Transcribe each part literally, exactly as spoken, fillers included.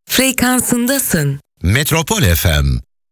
frekansındasın. Metropol F M.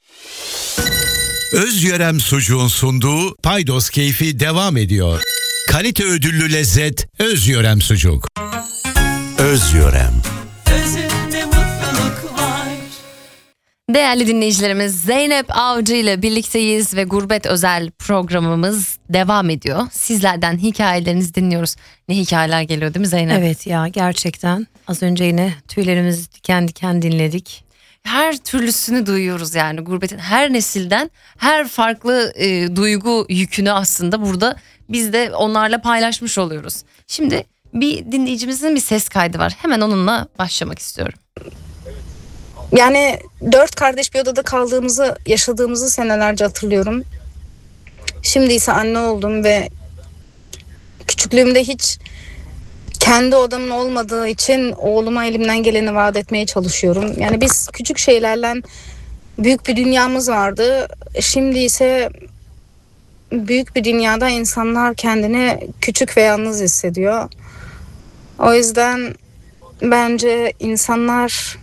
Özyörem Sucuğun sunduğu Paydos Keyfi devam ediyor. Kalite ödüllü lezzet Özyörem Sucuk. Özyörem. Özünde mutluluk var. Değerli dinleyicilerimiz, Zeynep Avcı ile birlikteyiz ve Gurbet özel programımız devam ediyor. Sizlerden hikayelerinizi dinliyoruz. Ne hikayeler geliyor değil mi Zeynep? Evet ya, gerçekten az önce yine tüylerimizi diken diken dinledik. Her türlüsünü duyuyoruz yani gurbetin her nesilden her farklı e, duygu yükünü aslında burada biz de onlarla paylaşmış oluyoruz. Şimdi bir dinleyicimizin bir ses kaydı var, hemen onunla başlamak istiyorum. Yani dört kardeş bir odada kaldığımızı, yaşadığımızı senelerce hatırlıyorum. Şimdi ise anne oldum ve küçüklüğümde hiç kendi odamın olmadığı için oğluma elimden geleni vaat etmeye çalışıyorum. Yani biz küçük şeylerle büyük bir dünyamız vardı. Şimdi ise büyük bir dünyada insanlar kendini küçük ve yalnız hissediyor. O yüzden bence insanlar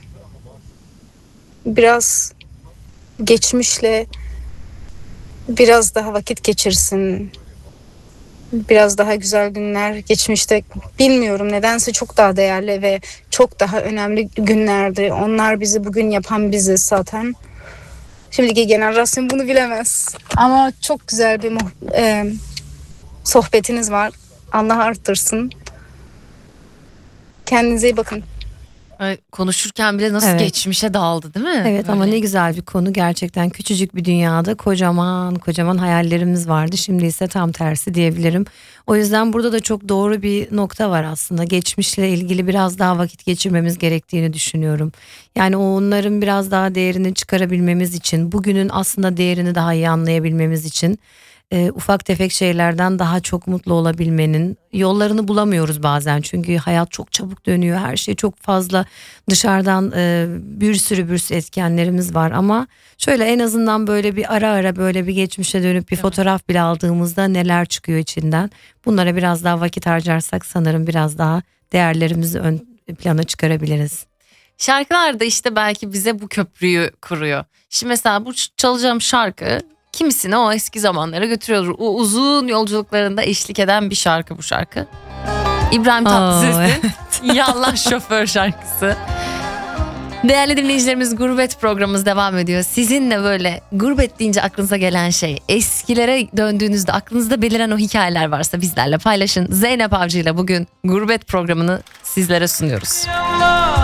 biraz geçmişle biraz daha vakit geçirsin. Biraz daha güzel günler geçmişte, bilmiyorum nedense çok daha değerli ve çok daha önemli günlerdi. Onlar bizi bugün yapan biziz zaten. Şimdiki jenerasyon bunu bilemez. Ama çok güzel bir muh- e, sohbetiniz var. Allah arttırsın. Kendinize iyi bakın. Ay, konuşurken bile nasıl Evet. geçmişe daldı değil mi? Evet, ama Böyle. ne güzel bir konu gerçekten. Küçücük bir dünyada kocaman kocaman hayallerimiz vardı. Şimdi ise tam tersi diyebilirim. O yüzden burada da çok doğru bir nokta var aslında. Geçmişle ilgili biraz daha vakit geçirmemiz gerektiğini düşünüyorum. Yani onların biraz daha değerini çıkarabilmemiz için, bugünün aslında değerini daha iyi anlayabilmemiz için e, ufak tefek şeylerden daha çok mutlu olabilmenin yollarını bulamıyoruz bazen. Çünkü hayat çok çabuk dönüyor, her şey çok fazla, dışarıdan e, bir sürü bir sürü etkenlerimiz var. Ama şöyle en azından böyle bir ara ara böyle bir geçmişe dönüp bir fotoğraf bile aldığımızda neler çıkıyor içinden. Bunlara biraz daha vakit harcarsak sanırım biraz daha değerlerimizi ön plana çıkarabiliriz. Şarkılar da işte belki bize bu köprüyü kuruyor. Şimdi mesela bu çalacağım şarkı kimisini o eski zamanlara götürüyordur. O uzun yolculuklarında eşlik eden bir şarkı bu şarkı. İbrahim Aa, Tatlıses'in Yallah Şoför şarkısı. Değerli dinleyicilerimiz, Gurbet programımız devam ediyor. Sizinle böyle gurbet deyince aklınıza gelen şey, eskilere döndüğünüzde aklınızda beliren o hikayeler varsa bizlerle paylaşın. Zeynep Avcı ile bugün Gurbet programını sizlere sunuyoruz.